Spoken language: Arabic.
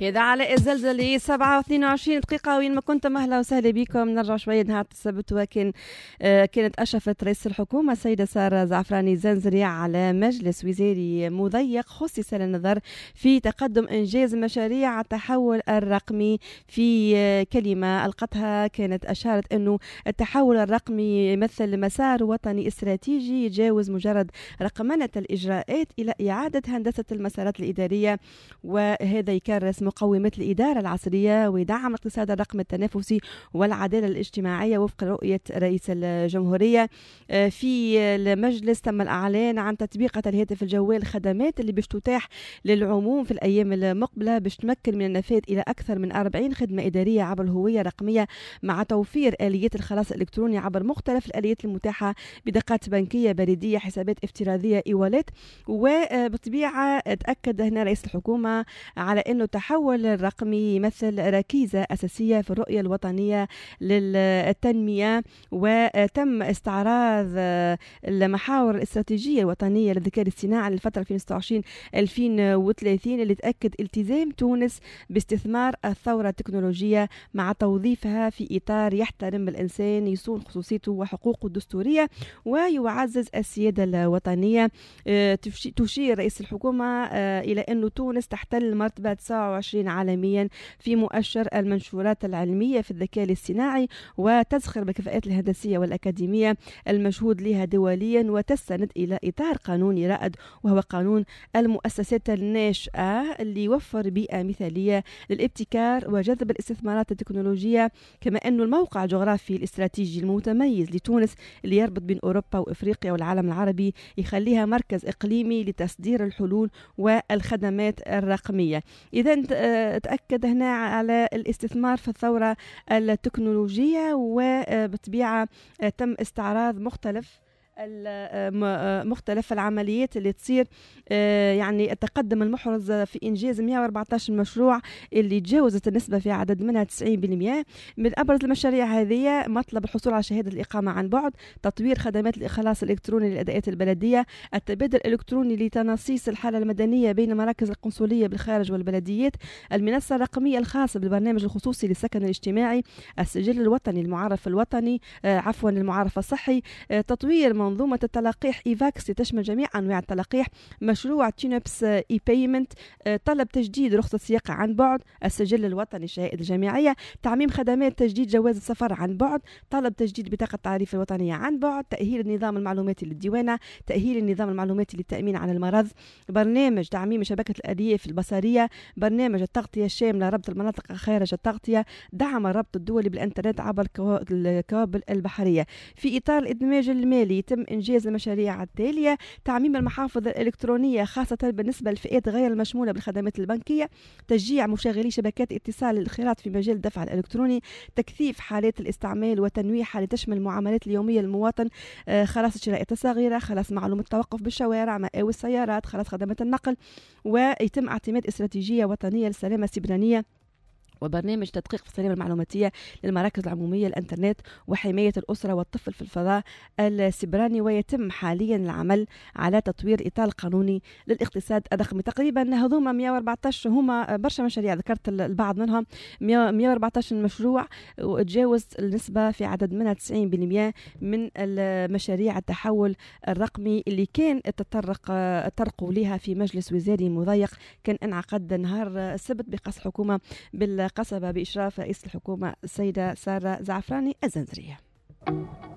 هذا على الزلزلة 7:22 دقيقة. وين ما كنتم أهلا وسهلا بكم. نرجع شوية نهار السبت، وكان كانت أشرفت رئيس الحكومة السيدة سارة زعفراني زنزري على مجلس وزاري مضيق خصص للنظر في تقدم إنجاز مشاريع التحول الرقمي. في كلمة ألقتها كانت أشارت أنه التحول الرقمي يمثل مسار وطني استراتيجي يتجاوز مجرد رقمنة الإجراءات إلى إعادة هندسة المسارات الإدارية، وهذا يكرس مقومات الإدارة العصرية ويدعم الاقتصاد الرقمي التنافسي والعدالة الاجتماعية وفق رؤية رئيس الجمهورية. في المجلس تم الإعلان عن تطبيقة الهاتف الجوال الخدمات اللي باش تتاح للعموم في الأيام المقبلة باش تمكن من النفاذ إلى أكثر من 40 خدمة إدارية عبر الهوية الرقمية، مع توفير آليات الخلاص الإلكتروني عبر مختلف الآليات المتاحة بدقات بنكية بريدية حسابات افتراضية إيوالات. وبطبيعة تأكد هنا رئيس الحكومة على أنه التحول الرقمي يمثل ركيزة أساسية في الرؤية الوطنية للتنمية، وتم استعراض المحاور الاستراتيجية الوطنية للذكاء الاصطناعي للفترة 2026-2030 اللي تأكد التزام تونس باستثمار الثورة التكنولوجية مع توظيفها في إطار يحترم الإنسان، يصون خصوصيته وحقوقه الدستورية ويعزز السيادة الوطنية. تشير رئيس الحكومة إلى أن تونس تحتل المرتبة 29 عالميا في مؤشر المنشورات العلمية في الذكاء الاصطناعي، وتزخر بالكفاءات الهندسية والأكاديمية المشهود لها دوليا، وتستند إلى إطار قانوني رائد وهو قانون المؤسسات الناشئة اللي يوفر بيئة مثالية للابتكار وجذب الاستثمارات التكنولوجية. كما أن الموقع الجغرافي الاستراتيجي المتميز لتونس اللي يربط بين أوروبا وإفريقيا والعالم العربي يخليها مركز إقليمي لتصدير الحلول والخدمات الرقمية. إذا تأكد هنا على الاستثمار في الثورة التكنولوجية، وبطبيعة تم استعراض مختلف العمليات اللي تصير، يعني التقدم المحرز في إنجاز 114 مشروع اللي تجاوزت النسبة في عدد منها 90%. من أبرز المشاريع هذه مطلب الحصول على شهادة الإقامة عن بعد، تطوير خدمات الإخلاص الإلكتروني للأداءات البلدية، التبادل الإلكتروني لتنصيص الحالة المدنية بين مراكز القنصلية بالخارج والبلديات، المنصة الرقمية الخاصة بالبرنامج الخصوصي للسكن الاجتماعي، السجل الوطني المعرف الوطني المعرف الصحي، تطوير منظومة التلقيح إيفاكس لتشمل جميع أنواع التلقيح، مشروع تينوبس إي بايمنت، طلب تجديد رخصة سياقة عن بعد، السجل الوطني الشهائد الجامعية، تعميم خدمات تجديد جواز السفر عن بعد، طلب تجديد بطاقة التعريف الوطنية عن بعد، تأهيل النظام المعلوماتي للديوانة، تأهيل النظام المعلوماتي للتأمين على المرض، برنامج تعميم شبكة الألياف البصرية، برنامج التغطية الشاملة ربط المناطق خارج التغطية، دعم الربط الدولي بالإنترنت عبر الكوابل البحرية. في إطار الإدماج المالي يتم إنجاز المشاريع التالية: تعميم المحافظ الإلكترونية خاصة بالنسبة للفئات غير المشمولة بالخدمات البنكية، تشجيع مشغلي شبكات اتصال للانخراط في مجال الدفع الإلكتروني، تكثيف حالات الاستعمال وتنويعها لتشمل المعاملات اليومية للمواطن، خلاص الشرائط الصغيرة، خلاص معلومة التوقف بالشوارع، مقاوي السيارات، خلاص خدمات النقل. ويتم اعتماد استراتيجية وطنية للسلامة السيبرانية وبرنامج تدقيق في السلامة المعلوماتية للمراكز العمومية للإنترنت وحماية الأسرة والطفل في الفضاء السيبراني. ويتم حاليا العمل على تطوير إطار قانوني للاقتصاد الرقمي. تقريبا هذوما 114 هما برشا مشاريع، ذكرت البعض منهم. 114 مشروع وتجاوز النسبة في عدد منها 90% من المشاريع التحول الرقمي اللي كان تطرقوا لها في مجلس وزاري مضيق كان انعقد نهار السبت بقصر حكومة بالقصبة بإشراف رئيس الحكومة السيدة سارة زعفراني الزنزرية.